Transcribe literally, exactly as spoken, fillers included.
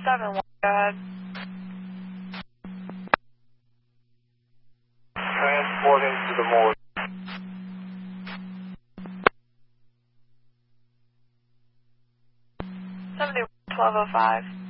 seven one, go ahead. Transporting to the morgue. seventy-one, twelve oh five.